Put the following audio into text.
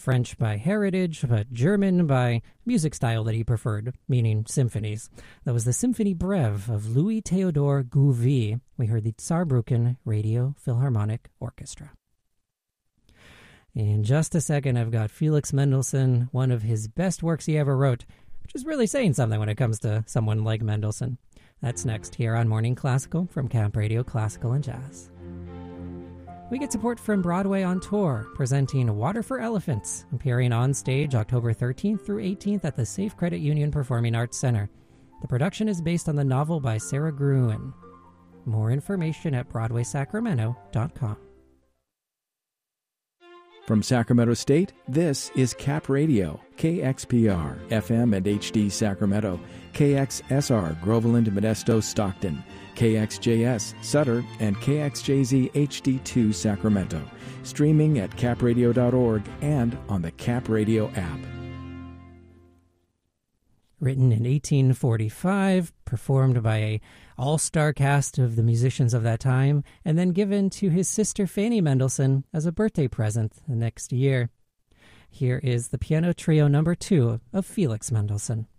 French by heritage, but German by music style that he preferred, meaning symphonies. That was the Symphonie Brève of Louis Théodore Gouvy. We heard the Saarbrücken Radio Philharmonic Orchestra. In just a second, I've got Felix Mendelssohn, one of his best works he ever wrote, which is really saying something when it comes to someone like Mendelssohn. That's next here on Morning Classical from Camp Radio Classical and Jazz. We get support from Broadway on Tour, presenting Water for Elephants, appearing on stage October 13th through 18th at the Safe Credit Union Performing Arts Center. The production is based on the novel by Sarah Gruen. More information at BroadwaySacramento.com. From Sacramento State, this is Cap Radio, KXPR, FM and HD Sacramento, KXSR, Groveland, Modesto, Stockton, KXJS, Sutter, and KXJZ HD2 Sacramento. Streaming at capradio.org and on the Cap Radio app. Written in 1845, performed by an all-star cast of the musicians of that time, and then given to his sister Fanny Mendelssohn as a birthday present the next year. Here is the Piano Trio No. 2 of Felix Mendelssohn.